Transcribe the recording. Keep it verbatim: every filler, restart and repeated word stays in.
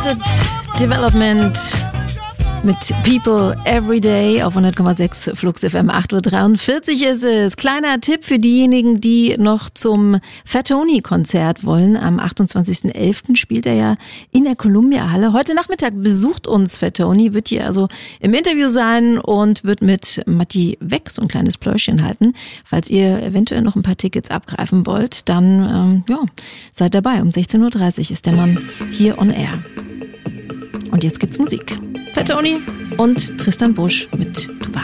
Arrested Development mit People Every Day auf hundert Komma sechs Flux F M. acht Uhr dreiundvierzig ist es. Kleiner Tipp für diejenigen, die noch zum Fat Tony-Konzert wollen. Am achtundzwanzigsten elften spielt er ja in der Columbia-Halle. Heute Nachmittag besucht uns Fat Tony, wird hier also im Interview sein und wird mit Matti Weck so ein kleines Pläuschchen halten. Falls ihr eventuell noch ein paar Tickets abgreifen wollt, dann ähm, ja, seid dabei. Um sechzehn Uhr dreißig ist der Mann hier on air. Und jetzt gibt's Musik. Fat Tony und Tristan Busch mit Du warst.